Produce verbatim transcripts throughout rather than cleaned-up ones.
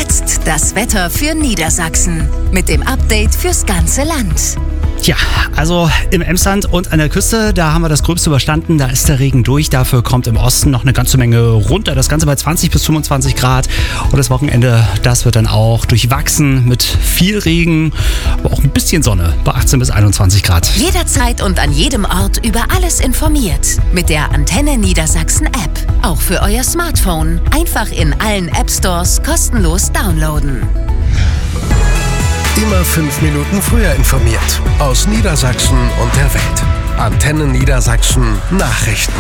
jetzt das Wetter für Niedersachsen mit dem Update fürs ganze Land. Ja, also im Emsland und an der Küste, da haben wir das Gröbste überstanden, da ist der Regen durch, dafür kommt im Osten noch eine ganze Menge runter, das Ganze bei zwanzig bis fünfundzwanzig Grad und das Wochenende, das wird dann auch durchwachsen mit viel Regen, aber auch ein bisschen Sonne bei achtzehn bis einundzwanzig Grad. Jederzeit und an jedem Ort über alles informiert mit der Antenne Niedersachsen App, auch für euer Smartphone. Einfach in allen App Stores kostenlos downloaden. Immer fünf Minuten früher informiert. Aus Niedersachsen und der Welt. Antenne Niedersachsen Nachrichten.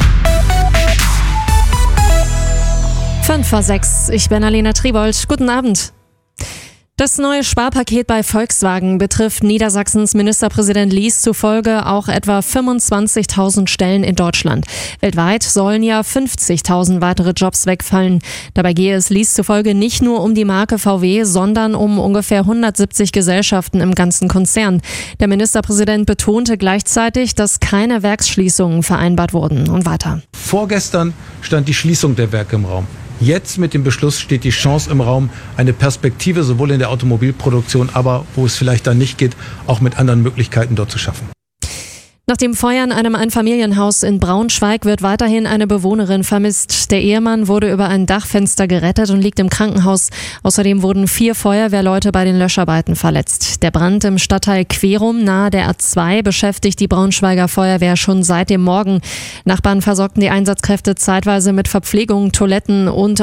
fünf vor sechs. Ich bin Alena Tribold. Guten Abend. Das neue Sparpaket bei Volkswagen betrifft Niedersachsens Ministerpräsident Lies zufolge auch etwa fünfundzwanzigtausend Stellen in Deutschland. Weltweit sollen ja fünfzigtausend weitere Jobs wegfallen. Dabei gehe es Lies zufolge nicht nur um die Marke V W, sondern um ungefähr hundertsiebzig Gesellschaften im ganzen Konzern. Der Ministerpräsident betonte gleichzeitig, dass keine Werksschließungen vereinbart wurden. Und weiter. Vorgestern stand die Schließung der Werke im Raum. Jetzt mit dem Beschluss steht die Chance im Raum, eine Perspektive sowohl in der Automobilproduktion, aber wo es vielleicht dann nicht geht, auch mit anderen Möglichkeiten dort zu schaffen. Nach dem Feuer in einem Einfamilienhaus in Braunschweig wird weiterhin eine Bewohnerin vermisst. Der Ehemann wurde über ein Dachfenster gerettet und liegt im Krankenhaus. Außerdem wurden vier Feuerwehrleute bei den Löscharbeiten verletzt. Der Brand im Stadtteil Querum nahe der A zwei beschäftigt die Braunschweiger Feuerwehr schon seit dem Morgen. Nachbarn versorgten die Einsatzkräfte zeitweise mit Verpflegung, Toiletten und